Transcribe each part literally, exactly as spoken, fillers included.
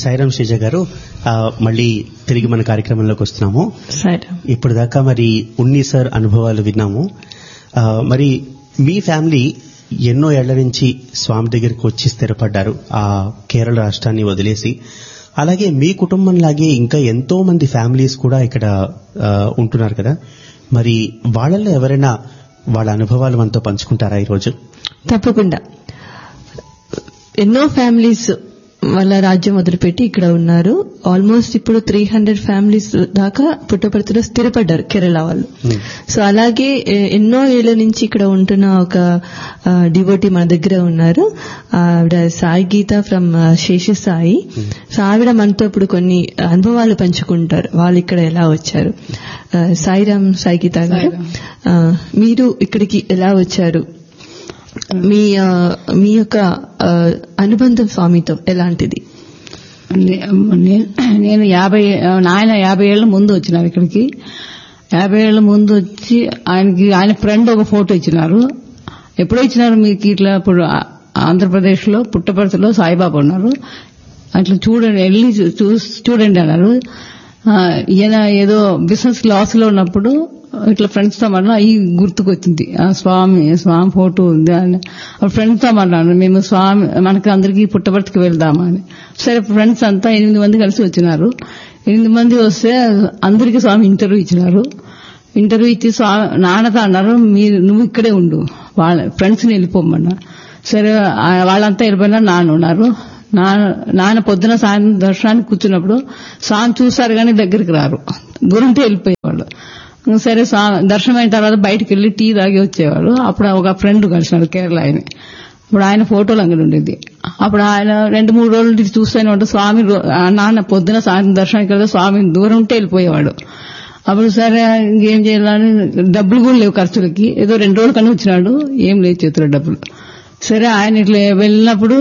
సాయిరామ్ శ్రీజ గారు, మళ్ళీ తిరిగి మన కార్యక్రమంలోకి వస్తున్నాము. ఇప్పుడు దాకా మరి ఉన్ని సార్ అనుభవాలు విన్నాము. మరి మీ ఫ్యామిలీ ఎన్నో ఏళ్ల నుంచి స్వామి దగ్గరికి వచ్చి స్థిరపడ్డారు ఆ కేరళ రాష్ట్రాన్ని వదిలేసి. అలాగే మీ కుటుంబంలాగే ఇంకా ఎంతో మంది ఫ్యామిలీస్ కూడా ఇక్కడ ఉంటున్నారు కదా, మరి వాళ్ళల్లో ఎవరైనా వాళ్ళ అనుభవాలు మనతో పంచుకుంటారా ఈరోజు? తప్పకుండా. ఎన్నో ఫ్యామిలీస్ వాళ్ళ రాజ్యం వదిలిపెట్టి ఇక్కడ ఉన్నారు. ఆల్మోస్ట్ ఇప్పుడు త్రీ హండ్రెడ్ ఫ్యామిలీస్ దాకా పుట్టపర్తిలో స్థిరపడ్డారు కేరళ వాళ్ళు. సో అలాగే ఎన్నో ఏళ్ల నుంచి ఇక్కడ ఉంటున్న ఒక డివోటీ మన దగ్గర ఉన్నారు. ఆవిడ సాయి గీత ఫ్రమ్ శేషసాయి. సో ఆవిడ మనతో ఇప్పుడు కొన్ని అనుభవాలు పంచుకుంటారు, వాళ్ళు ఇక్కడ ఎలా వచ్చారు. సాయిరామ్ సాయి గీత గారు, మీరు ఇక్కడికి ఎలా వచ్చారు? మీ మీ యొక్క అనుబంధం స్వామితో ఎలాంటిది? నేను యాభై నాయన యాభై ఏళ్ల ముందు వచ్చినారు ఇక్కడికి. యాభై ఏళ్ల ముందు వచ్చి ఆయనకి ఆయన ఫ్రెండ్ ఒక ఫోటో ఇచ్చినారు. ఎప్పుడో ఇచ్చినారు మీకు ఇట్లా ఇప్పుడు ఆంధ్రప్రదేశ్ లో పుట్టపర్తిలో సాయిబాబా ఉన్నారు, అట్లా చూడండి వెళ్ళి చూడండి అన్నారు. ఈయన ఏదో బిజినెస్ లాస్ లో ఉన్నప్పుడు ఇట్లా ఫ్రెండ్స్ తో మాట్లాడు అవి గుర్తుకొచ్చింది. స్వామి స్వామి ఫోటో ఉంది అని ఫ్రెండ్స్ తో మాట్లాడాను. మేము స్వామి మనకి అందరికీ పుట్టపర్తికి వెళ్దామా అని. సరే ఫ్రెండ్స్ అంతా ఎనిమిది మంది కలిసి వచ్చినారు. ఎనిమిది మంది వస్తే అందరికీ స్వామి ఇంటర్వ్యూ ఇచ్చినారు. ఇంటర్వ్యూ ఇచ్చి స్వామి నాన్నతో అన్నారు, మీరు నువ్వు ఇక్కడే ఉండు, వాళ్ళ ఫ్రెండ్స్ ని వెళ్ళిపోమన్నా. సరే వాళ్ళంతా వెళ్ళిపోయినా నాన్న ఉన్నారు. నాన్న పొద్దున సాయంత్రం దర్శనానికి కూర్చున్నప్పుడు స్వామి చూస్తారు కానీ దగ్గరికి రారు, దూరంతో వెళ్ళిపోయేవాళ్ళు. సరే దర్శనం అయిన తర్వాత బయటకు వెళ్లి టీ తాగి వచ్చేవాడు. అప్పుడు ఒక ఫ్రెండ్ కలిసినాడు కేరళ ఆయన. ఇప్పుడు ఆయన ఫోటోలు అంగడి ఉండేది. అప్పుడు ఆయన రెండు మూడు రోజులు చూస్తూనే ఉంటే స్వామి నాన్న పొద్దున సాయంత్రం దర్శనానికి వెళ్తే స్వామి దూరం ఉంటే వెళ్ళిపోయేవాడు. అప్పుడు సరే ఏం చేయాలని డబ్బులు కూడా లేవు ఖర్చులకి, ఏదో రెండు రోజుల కన్నా వచ్చినాడు, ఏం లేదు చేతుల్లో డబ్బులు. సరే ఆయన ఇట్లా వెళ్ళినప్పుడు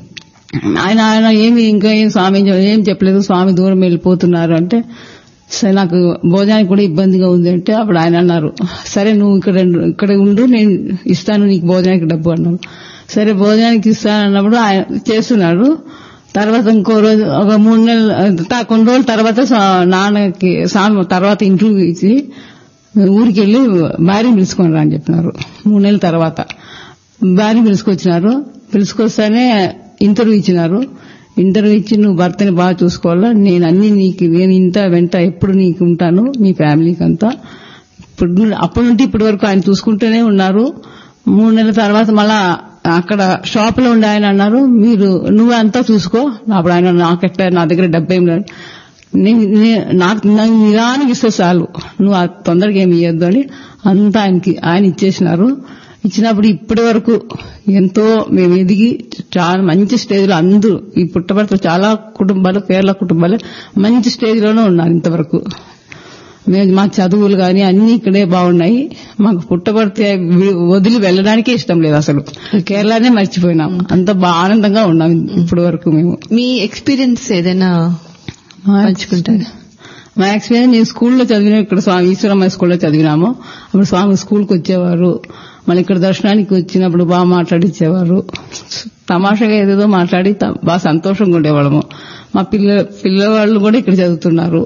ఆయన ఆయన ఏమి ఇంకా ఏం స్వామి ఏం చెప్పలేదు, స్వామి దూరం వెళ్ళిపోతున్నారు అంటే సరే నాకు భోజనానికి కూడా ఇబ్బందిగా ఉంది అంటే అప్పుడు ఆయన అన్నారు, సరే నువ్వు ఇక్కడ ఇక్కడ ఉండు, నేను ఇస్తాను నీకు భోజనానికి డబ్బు అన్నారు. సరే భోజనానికి ఇస్తాను అన్నప్పుడు ఆయన చేస్తున్నాడు. తర్వాత ఇంకో రోజు ఒక మూడు నెలలు కొన్ని రోజుల తర్వాత నాన్నకి స్వామి తర్వాత ఇంటర్వ్యూ ఇచ్చి ఊరికి వెళ్లి భార్యని పిలుచుకొని రా అని చెప్పినారు. మూడు నెలల తర్వాత భార్యని పిలుచుకొచ్చినారు. పిలుచుకొస్తానే ఇంటర్వ్యూ ఇచ్చినారు. ఇంటర్వ్యూ ఇచ్చి నువ్వు భర్తని బాగా చూసుకోవాలా, నేను అన్ని నీకు నేను ఇంత వెంట ఎప్పుడు నీకు ఉంటాను, మీ ఫ్యామిలీకి అంతా. ఇప్పుడు అప్పటి నుండి ఇప్పటి వరకు ఆయన చూసుకుంటూనే ఉన్నారు. మూడు నెలల తర్వాత మళ్ళా అక్కడ షాప్ లో ఉండి ఆయన అన్నారు, మీరు నువ్వు అంతా చూసుకో. అప్పుడు ఆయన నాకెట్లా నా దగ్గర డబ్బు ఏం లేదు, నాకు నిదానికి ఇస్తే చాలు, నువ్వు తొందరగా ఏమి ఇవ్వద్దు అని అంతా ఆయనకి ఆయన ఇచ్చేసినారు. ఇచ్చినప్పుడు ఇప్పటి వరకు ఎంతో మేము ఎదిగి చాలా మంచి స్టేజ్ లో అందరూ ఈ పుట్టపర్తిలో చాలా కుటుంబాలు కేరళ కుటుంబాలు మంచి స్టేజ్ లోనే ఉన్నారు ఇంతవరకు. మేము మా చదువులు కానీ అన్ని ఇక్కడే బాగున్నాయి. మాకు పుట్టపర్తి వదిలి వెళ్ళడానికే ఇష్టం లేదు, అసలు కేరళనే మర్చిపోయినాం, అంత బాగా ఆనందంగా ఉన్నాం ఇప్పటి వరకు. మేము మీ ఎక్స్పీరియన్స్ ఏదైనా పంచుకుంటారు? మా ఎక్స్పీరియన్స్ నేను స్కూల్లో చదివిన ఇక్కడ స్వామి ఈశ్వరమ్మ స్కూల్లో చదివినాము. అప్పుడు స్వామి స్కూల్కి వచ్చేవారు, మళ్ళీ ఇక్కడ దర్శనానికి వచ్చినప్పుడు బాగా మాట్లాడిచ్చేవారు. తమాషాగా ఏదేదో మాట్లాడి బాగా సంతోషంగా ఉండేవాళ్ళము. మా పిల్ల పిల్లవాళ్ళు కూడా ఇక్కడ చదువుతున్నారు.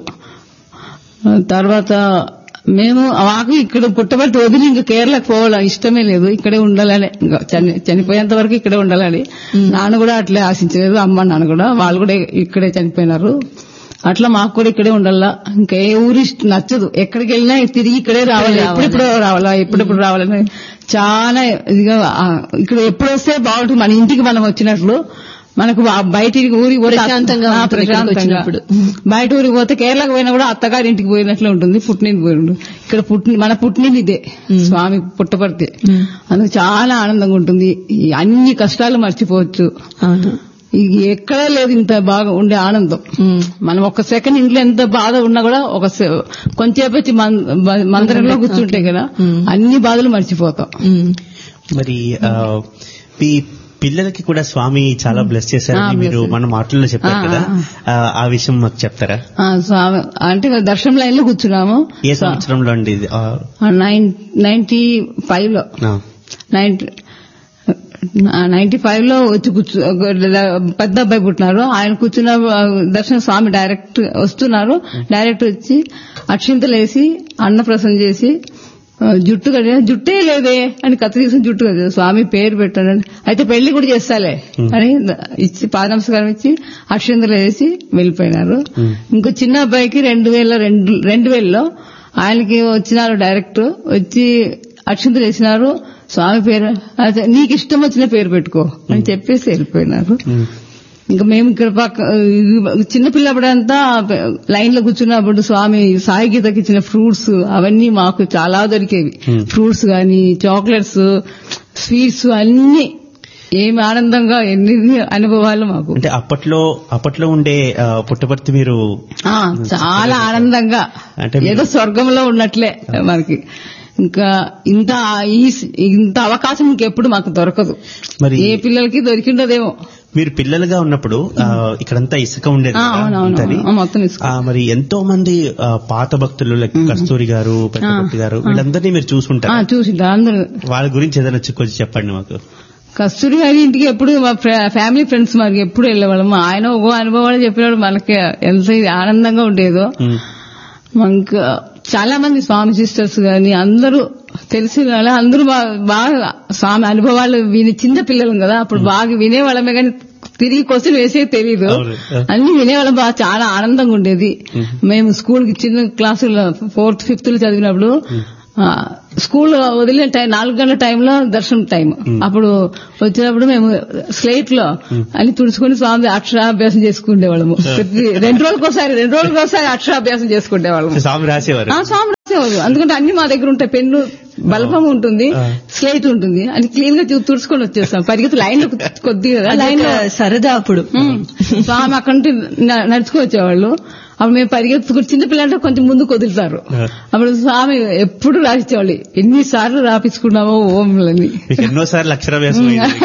తర్వాత మేము మాకు ఇక్కడ పుట్టబట్టి వదిలి ఇంకా కేరళకు పోవాలని ఇష్టమే లేదు, ఇక్కడే ఉండాలని, చనిపోయేంత వరకు ఇక్కడే ఉండాలని. నాన్న కూడా అట్లే ఆశించలేదు, అమ్మ నాన్న కూడా, వాళ్ళు కూడా ఇక్కడే చనిపోయినారు. అట్లా మాకు కూడా ఇక్కడే ఉండాలా, ఇంకా ఏ ఊరి నచ్చదు, ఎక్కడికి వెళ్ళినా తిరిగి ఇక్కడే రావాలి, ఎప్పుడెప్పుడు రావాలా ఎప్పుడెప్పుడు రావాలని చాలా ఇదిగా. ఇక్కడ ఎప్పుడు వస్తే బాగుంటుంది, మన ఇంటికి మనం వచ్చినట్లు. మనకు బయటికి ఊరికి పోతే ప్రశాంతంగా, బయట ఊరికి పోతే కేరళకు పోయినా కూడా అత్తగారి ఇంటికి పోయినట్లే ఉంటుంది, పుట్టినింటి పోయి. ఇక్కడ పుట్టి మన పుట్టినింది ఇదే స్వామి పుట్టపర్తి, అందుకు చాలా ఆనందంగా ఉంటుంది. అన్ని కష్టాలు మర్చిపోవచ్చు, ఎక్కడా లేదు ఇంత బాగా ఉండే ఆనందం. మనం ఒక సెకండ్ ఇంట్లో ఎంత బాధ ఉన్నా కూడా ఒక కొంచెంసేపు వచ్చి మందిరంలో కూర్చుంటే కదా అన్ని బాధలు మర్చిపోతాం. మరి ఈ పిల్లలకి కూడా స్వామి చాలా బ్లెస్ చేశారని మీరు మన మాటల్లో చెప్పారు కదా, ఆ విషయం మాకు చెప్తారా? స్వామి అంటే దర్శనం లైన్ లో కూర్చున్నాము. ఏ సంవత్సరంలో అండి? నైన్టీ ఫైవ్ లో నైన్టీ నైన్టీ ఫైవ్ లో వచ్చి కూర్చు పెద్ద అబ్బాయి పుట్టినారు. ఆయన కూర్చున్న దర్శన స్వామి డైరెక్ట్ వస్తున్నారు. డైరెక్ట్ వచ్చి అక్షింతలు వేసి అన్నప్రసన్న చేసి జుట్టు కట్టిన జుట్టే లేదే అని కత్తి తీసుకుని జుట్టు కదా స్వామి పేరు పెట్టానని అయితే పెళ్లి కూడా చేస్తాలే అని ఇచ్చి పాద నమస్కారం ఇచ్చి అక్షింతలు వేసి వెళ్ళిపోయినారు. ఇంకో చిన్న అబ్బాయికి రెండు వేల రెండు రెండు వేలలో ఆయనకి వచ్చినారు డైరెక్ట్ వచ్చి అక్షింతలు వేసినారు. స్వామి పేరు నీకు ఇష్టం వచ్చిన పేరు పెట్టుకో అని చెప్పేసి వెళ్ళిపోయినారు. ఇంకా మేము ఇక్కడ పక్క చిన్నపిల్లప్పుడంతా లైన్ లో కూర్చున్నప్పుడు స్వామి సాయి గీతకి ఇచ్చిన ఫ్రూట్స్ అవన్నీ మాకు చాలా దొరికేవి. ఫ్రూట్స్ గాని చాక్లెట్స్ స్వీట్స్ అన్ని ఏమి ఆనందంగా ఎన్ని అనుభవాలు మాకు. అంటే అప్పట్లో అప్పట్లో ఉండే పుట్టపర్తి మీరు చాలా ఆనందంగా అంటే ఏదో స్వర్గంలో ఉన్నట్లే మనకి. ఇంకా ఇంత ఇంత అవకాశం ఇంకెప్పుడు మాకు దొరకదు. మరి ఏ పిల్లలకి దొరికిండదేమో. మీరు పిల్లలుగా ఉన్నప్పుడు ఇక్కడంతా ఇసుక ఉండేది మొత్తం ఇసుక. మరి ఎంతో మంది పాత భక్తులు లైక్ కస్తూరి గారు పెద్దపర్తి గారు వీళ్ళందరినీ మీరు చూసుకుంటారు చూసింటారు అందరూ. వాళ్ళ గురించి ఏదైనా కొంచెం చెప్పండి మాకు. కస్తూరి గారి ఇంటికి ఎప్పుడు మా ఫ్యామిలీ ఫ్రెండ్స్ మనకి ఎప్పుడు వెళ్ళేవాళ్ళం. ఆయన ఒక అనుభవాలు చెప్పినాడు మనకి ఎంత ఆనందంగా ఉండేదో. ఇంకా చాలా మంది స్వామి సిస్టర్స్ గాని అందరూ తెలిసి అందరూ బాగా స్వామి అనుభవాలు విని చిన్న పిల్లలు కదా అప్పుడు బాగా వినేవాళ్ళమే కానీ తిరిగి క్వశ్చన్ వేసే తెలీదు. అన్ని వినేవాళ్ళం బాగా చాలా ఆనందంగా ఉండేది. మేము స్కూల్ కి చిన్న క్లాసులో ఫోర్త్ ఫిఫ్త్ లో చదివినప్పుడు స్కూల్ వదిలిన టైం నాలుగు గంటల టైంలో దర్శనం టైం అప్పుడు వచ్చినప్పుడు మేము స్లేట్ లో అన్ని తుడుచుకుని స్వామి అక్షరాభ్యాసం చేసుకునేవాళ్ళము. రెండు రోజులకోసారి రెండు రోజులకోసారి అక్షరాభ్యాసం చేసుకునేవాళ్ళము. స్వామి రాసేవారు స్వామి రాసేవారు ఎందుకంటే అన్ని మా దగ్గర ఉంటాయి. పెన్ను బల్బం ఉంటుంది స్లేట్ ఉంటుంది అని క్లీన్ గా తుడుచుకొని వచ్చేస్తాం. పరిగెత్తు లైన్ లో కొద్దిగా లైన్ లో సరదా అప్పుడు స్వామి అక్కడ నుండి నడుచుకు వచ్చేవాళ్ళు. అప్పుడు మేము పరిగెత్తుకుని చిన్నపిల్లంటే కొంచెం ముందు వదులుతారు. అప్పుడు స్వామి ఎప్పుడు రాసిచ్చేవాళ్ళు. ఎన్నిసార్లు రాపించుకున్నామో ఓంలని. ఎన్నోసార్లు అక్షరాభ్యాసం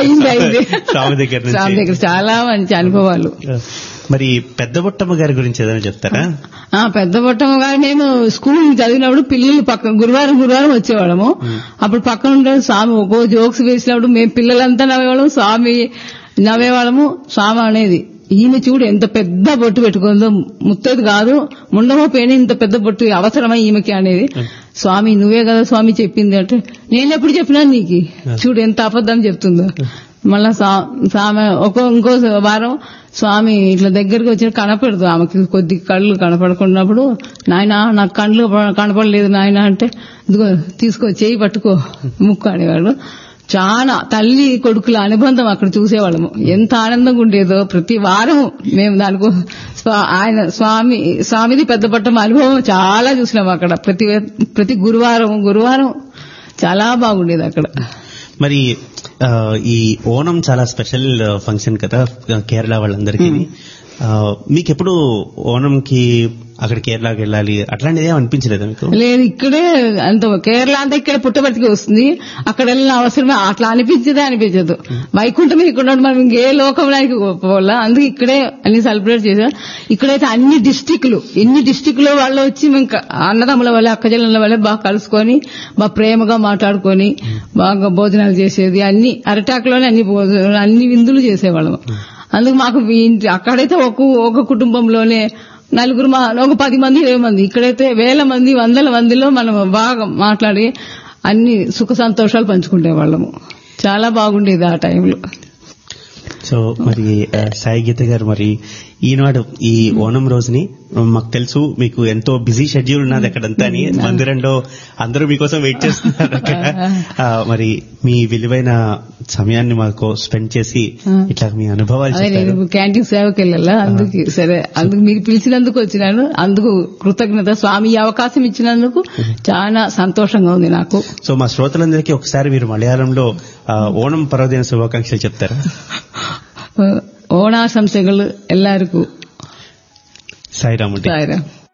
స్వామి దగ్గర స్వామి దగ్గర చాలా మంచి అనుభవాలు. మరి పెద్ద బొట్టమ్మ గారి గురించి ఏదైనా చెప్తారా? పెద్ద బొట్టమ్మ గారు మేము స్కూల్ చదివినప్పుడు పిల్లలు పక్కన గురువారం గురువారం వచ్చేవాళ్ళము. అప్పుడు పక్కన ఉండే స్వామి ఒక్కో జోక్స్ వేసినప్పుడు మేము పిల్లలంతా నవ్వేవాళ్ళము స్వామి నవ్వేవాళ్ళము. స్వామి అనేది ఈమె చూడు ఎంత పెద్ద బొట్టు పెట్టుకుందో ముత్తది కాదు ముండమో పేని ఇంత పెద్ద బొట్టు అవసరమా ఈమెకి అనేది. స్వామి నువ్వే కదా స్వామి చెప్పింది అంటే నేను ఎప్పుడు చెప్పినా నీకు చూడు ఎంత అబద్ధం చెప్తుందో. మళ్ళా స్వామి ఒక ఇంకో వారం స్వామి ఇట్లా దగ్గరికి వచ్చి కనపడదు ఆమెకి కొద్ది కళ్ళు కనపడుకున్నప్పుడు నాయన నాకు కళ్ళు కనపడలేదు నాయన అంటే ఇదిగో తీసుకో చేయి పట్టుకో ముక్కు అనేవాడు. చాలా తల్లి కొడుకుల అనుబంధం అక్కడ చూసేవాళ్ళము. ఎంత ఆనందంగా ఉండేదో. ప్రతి వారం మేము దానికో ఆయన స్వామి స్వామిది పెద్ద పట్టం అనుభవం చాలా చూసినాము అక్కడ. ప్రతి ప్రతి గురువారం గురువారం చాలా బాగుండేది అక్కడ. మరి ఈ ఓణం చాలా స్పెషల్ ఫంక్షన్ కదా కేరళ వాళ్ళందరికీ. మీకెప్పుడు ఓణంకి అక్కడ కేరళకి వెళ్ళాలి అట్లాంటిది ఏం అనిపించలేదా మీకు? లేదు ఇక్కడే అంత కేరళ అంతా ఇక్కడ పుట్టపర్తికి వస్తుంది. అక్కడ వెళ్ళిన అవసరమే అట్లా అనిపించదే అనిపించదు. వైకుంఠం ఇక్కడ మనం ఇంకే లోకంలోకి పోవాలా. అందుకే ఇక్కడే అన్ని సెలబ్రేట్ చేశారు. ఇక్కడైతే అన్ని డిస్టిక్లు ఎన్ని డిస్టిక్లో వాళ్ళు వచ్చి మేము అన్నదమ్ముల వల్ల అక్కజల్ల వల్ల బాగా కలుసుకొని బాగా ప్రేమగా మాట్లాడుకొని బాగా భోజనాలు చేసేది. అన్ని అరటాకులోనే అన్ని భోజనాలు అన్ని విందులు చేసేవాళ్ళం. అందుకు మాకు అక్కడైతే ఒక ఒక కుటుంబంలోనే నలుగురు ఒక పది మంది ఇరవై మంది, ఇక్కడైతే వేల మంది వందల మందిలో మనం బాగా మాట్లాడి అన్ని సుఖ సంతోషాలు పంచుకునే వాళ్ళము. చాలా బాగుండేది ఆ టైంలో. సో మరి సాయి గీత గారు మరి ఈనాడు ఈ ఓణం రోజుని మాకు తెలుసు మీకు ఎంతో బిజీ షెడ్యూల్ ఉన్నది అక్కడంతా అని మందిరంలో అందరూ మీకోసం వెయిట్ చేస్తున్నారు. మరి మీ విలువైన సమయాన్ని మాకు స్పెండ్ చేసి ఇట్లా మీ అనుభవాలు క్యాంటీన్ సేవకి వెళ్ళాలా అందుకు సరే అందుకు మీరు పిలిచినందుకు వచ్చినాను. అందుకు కృతజ్ఞత. స్వామి ఈ అవకాశం ఇచ్చినందుకు చాలా సంతోషంగా ఉంది నాకు. సో మా శ్రోతలందరికీ ఒకసారి మీరు మలయాళంలో ఓణం పర్వదిన శుభాకాంక్షలు చెప్తారా? ഓണാശംസകൾ എല്ലാവർക്കും. സായിരാം. സായിരാം.